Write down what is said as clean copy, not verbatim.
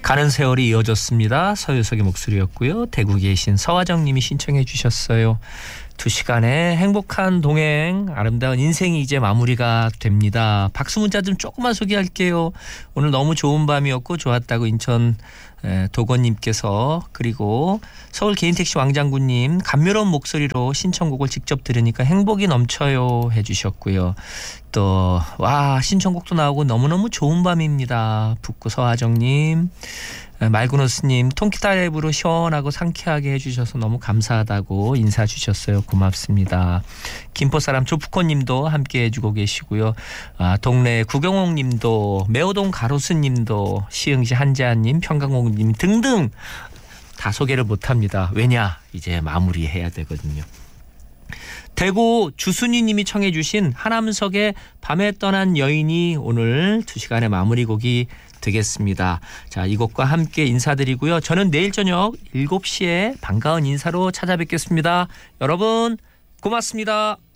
가는 세월이 이어졌습니다. 서유석의 목소리였고요. 대구 계신 서화정 님이 신청해 주셨어요. 2시간의 행복한 동행, 아름다운 인생이 이제 마무리가 됩니다. 박수 문자 좀 조금만 소개할게요. 오늘 너무 좋은 밤이었고 좋았다고 인천 도건님께서, 그리고 서울 개인택시 왕장군님 감미로운 목소리로 신청곡을 직접 들으니까 행복이 넘쳐요 해주셨고요. 또 와, 신청곡도 나오고 너무너무 좋은 밤입니다. 북구 서하정님, 말구노스님 통기타 랩으로 시원하고 상쾌하게 해주셔서 너무 감사하다고 인사 주셨어요. 고맙습니다. 김포사람 조프코님도 함께 해주고 계시고요. 동네 구경옥님도, 매호동 가로수님도, 시흥시 한재한님, 평강옥님 등등 다 소개를 못합니다. 왜냐, 이제 마무리해야 되거든요. 대구 주순이 님이 청해 주신 하남석의 밤에 떠난 여인이 오늘 2시간의 마무리곡이 되겠습니다. 자, 이 곡과 함께 인사드리고요. 저는 내일 저녁 7시에 반가운 인사로 찾아뵙겠습니다. 여러분 고맙습니다.